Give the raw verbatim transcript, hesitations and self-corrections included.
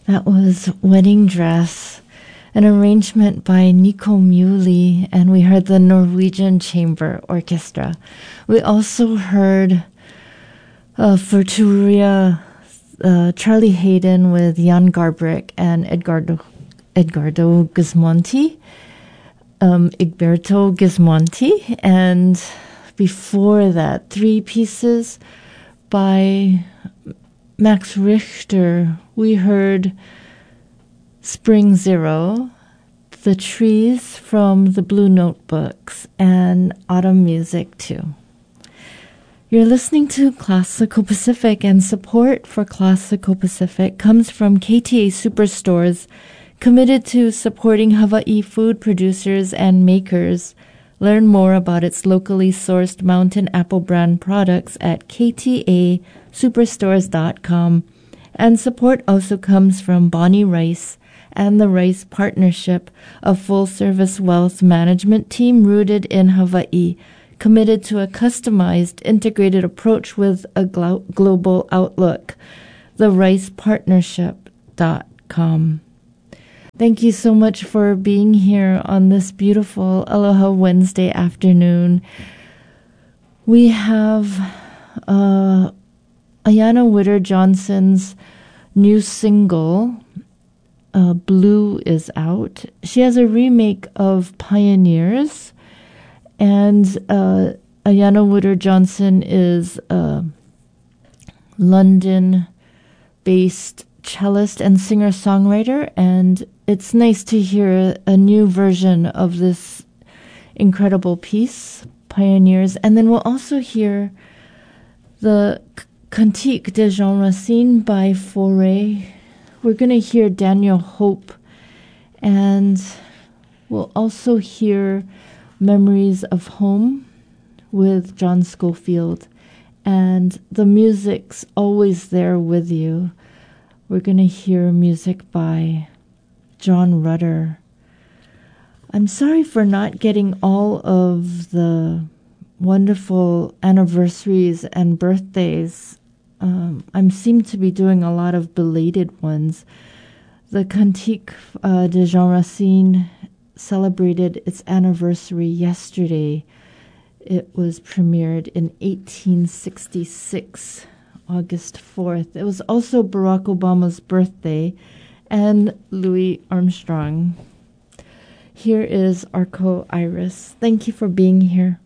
That was Wedding Dress, an arrangement by Nico Muhly, and we heard the Norwegian Chamber Orchestra. We also heard uh, Futuria, uh, Charlie Hayden with Jan Garbarek and Edgardo, Edgardo Gismonti, um, Egberto Gismonti, and before that, three pieces by Max Richter. We heard Spring Zero, The Trees from the Blue Notebooks, and Autumn Music too. You're listening to Classical Pacific, and support for Classical Pacific comes from K T A Superstores, committed to supporting Hawaii food producers and makers. Learn more about its locally sourced Mountain Apple brand products at k t a superstores dot com. And support also comes from Bonnie Rice and the Rice Partnership, a full-service wealth management team rooted in Hawaii, committed to a customized, integrated approach with a glo- global outlook. the rice partnership dot com. Thank you so much for being here on this beautiful Aloha Wednesday afternoon. We have uh, Ayana Witter Johnson's new single, uh, Blue, is out. She has a remake of Pioneers, and uh, Ayana Witter Johnson is a London-based cellist and singer-songwriter, and it's nice to hear a new version of this incredible piece, Pioneers. And then we'll also hear the Cantique de Jean Racine by Fauré. We're going to hear Daniel Hope, and we'll also hear Memories of Home with John Schofield. And the music's always there with you. We're going to hear music by John Rutter. I'm sorry for not getting all of the wonderful anniversaries and birthdays. Um, I seem to be doing a lot of belated ones. The Cantique uh, de Jean Racine celebrated its anniversary yesterday. It was premiered in eighteen sixty-six, August fourth. It was also Barack Obama's birthday and Louis Armstrong. Here is Arco Iris. Thank you for being here.